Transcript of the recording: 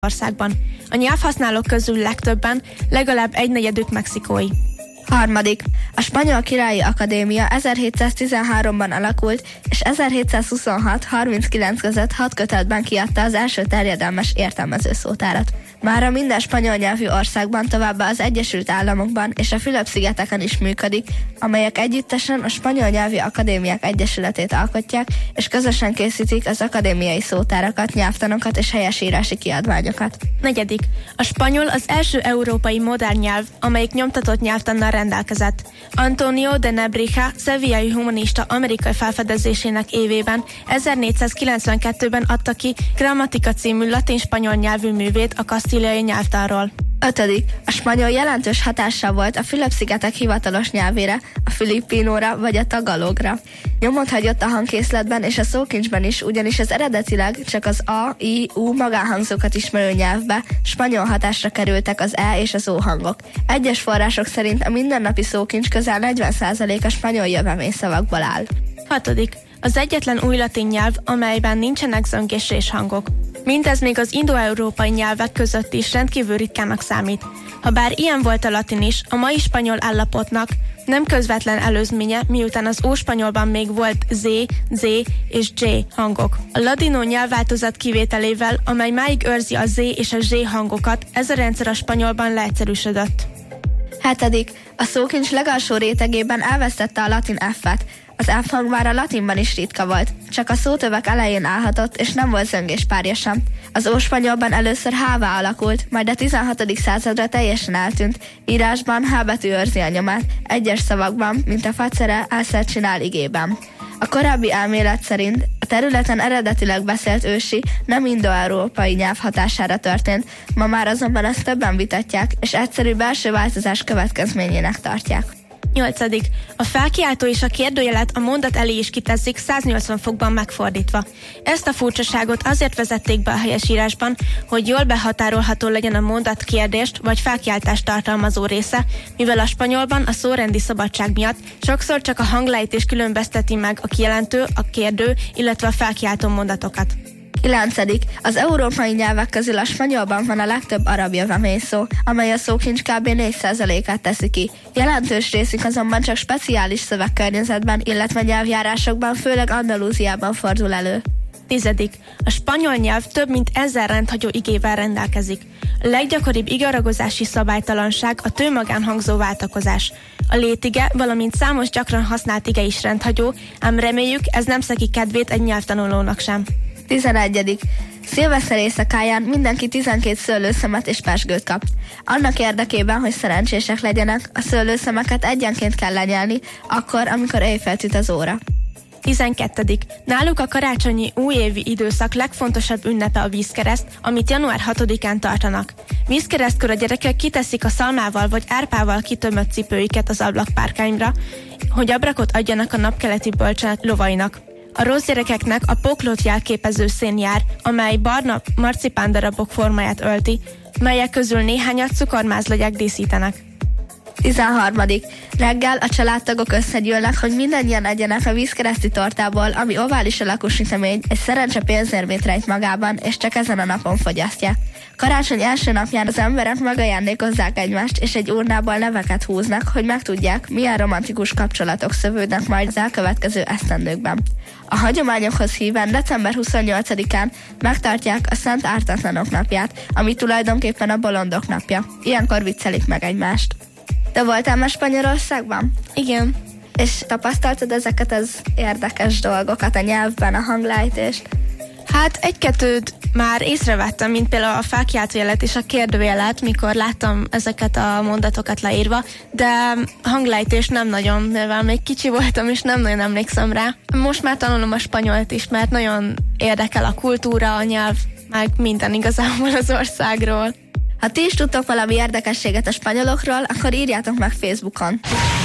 országban. A nyelvhasználók közül legtöbben, legalább egynegyedük mexikói. 3. A Spanyol Királyi Akadémia 1713-ban alakult, és 1726-39 között 6 kötetben kiadta az első terjedelmes értelmező szótárat. Mára minden spanyol nyelvű országban, továbbá az Egyesült Államokban és a Fülöp-szigeteken is működik, amelyek együttesen a Spanyol Nyelvi Akadémiák Egyesületét alkotják, és közösen készítik az akadémiai szótárakat, nyelvtanokat és helyesírási kiadványokat. 4. A spanyol az első európai modern nyelv, amelyik nyomtatott nyelvtannal rendelkezett. Antonio de Nebrija szevillai humanista amerikai felfedezésének évében 1492-ben adta ki Grammatika című latin-spanyol nyelvű művét a kasztíliai nyelvtanról. 5. A spanyol jelentős hatással volt a Fülöp-szigetek hivatalos nyelvére, a filipinóra vagy a tagalogra. Nyomot hagyott a hangkészletben és a szókincsben is, ugyanis az eredetileg csak az a, i, u magánhangzókat ismerő nyelvbe spanyol hatásra kerültek az e és az o hangok. Egyes források szerint a mindennapi szókincs közel 40%-a spanyol jövevényszavakból áll. 6. Az egyetlen új latin nyelv, amelyben nincsenek zöng és rés hangok. Mindez még az indo-európai nyelvek között is rendkívül ritkának számít. Habár ilyen volt a latin is, a mai spanyol állapotnak nem közvetlen előzménye, miután az óspanyolban még volt z, z és j hangok. A ladino nyelvváltozat kivételével, amely máig őrzi a z és a zs hangokat, ez a rendszer a spanyolban leegyszerűsödött. 7. A szókincs legalsó rétegében elvesztette a latin F-et. Az F hang már a latinban is ritka volt, csak a szótövek elején állhatott, és nem volt zöngéspárja sem. Az óspanyolban először H-vá alakult, majd a 16. századra teljesen eltűnt. Írásban H betű őrzi a nyomát, egyes szavakban, mint a facere, elszer csinál igében. A korábbi elmélet szerint a területen eredetileg beszélt ősi, nem indo-európai nyelv hatására történt, ma már azonban ezt többen vitatják, és egyszerű belső változás következményének tartják. 8. A felkiáltó és a kérdőjelet a mondat elé is kiteszik 180 fokban megfordítva. Ezt a furcsaságot azért vezették be a helyesírásban, hogy jól behatárolható legyen a mondat kérdést vagy felkiáltást tartalmazó része, mivel a spanyolban a szórendi szabadság miatt sokszor csak a hanglejtés különbözteti meg a kijelentő, a kérdő, illetve a felkiáltó mondatokat. 9. Az európai nyelvek közül a spanyolban van a legtöbb arab jövevényszó, amely a szókincs kb. 4%-át teszi ki. Jelentős részük azonban csak speciális szövegkörnyezetben, illetve nyelvjárásokban, főleg Andalúziában fordul elő. 10. A spanyol nyelv több mint 1000 rendhagyó igével rendelkezik. A leggyakoribb igaragozási szabálytalanság a tőmagán hangzó váltakozás. A létige, valamint számos gyakran használt ige is rendhagyó, ám reméljük, ez nem szegi kedvét egy nyelvtanulónak sem. 11. Szilveszter éjszakáján mindenki 12 szőlőszemet és pezsgőt kap. Annak érdekében, hogy szerencsések legyenek, a szőlőszemeket egyenként kell lenyelni, akkor, amikor éjféltüt az óra. 12. Náluk a karácsonyi újévi időszak legfontosabb ünnepe a vízkereszt, amit január 6-án tartanak. Vízkeresztkor a gyerekek kiteszik a szalmával vagy árpával kitömött cipőiket az ablakpárkányra, hogy abrakot adjanak a napkeleti bölcsenet lovainak. A rossz gyerekeknek a poklót jelképező szén jár, amely barna marcipándarabok formáját ölti, melyek közül néhányat cukormázlagyák díszítenek. 13. Reggel a családtagok összegyűlnek, hogy mindannyian egyenek a vízkereszti tortából, ami ovális alakú sütemény, egy szerencse pénzérmét rejt magában, és csak ezen a napon fogyasztják. Karácsony első napján az emberek megajándékozzák egymást, és egy urnából neveket húznak, hogy megtudják, milyen romantikus kapcsolatok szövődnek majd az elkövetkező esztendőkben. A hagyományokhoz híven december 28-án megtartják a Szent Ártatlanok napját, ami tulajdonképpen a bolondok napja. Ilyenkor viccelik meg egymást. Te voltál már Spanyolországban? Igen. És tapasztaltad ezeket az érdekes dolgokat a nyelvben, a hanglejtést? Hát egy-kettőt már észrevettem, mint például a felkiáltójelet és a kérdőjelet, mikor láttam ezeket a mondatokat leírva, de hanglejtés nem nagyon, mivel még kicsi voltam, és nem nagyon emlékszem rá. Most már tanulom a spanyolt is, mert nagyon érdekel a kultúra, a nyelv, meg minden igazából az országról. Ha ti is tudtok valami érdekességet a spanyolokról, akkor írjátok meg Facebookon.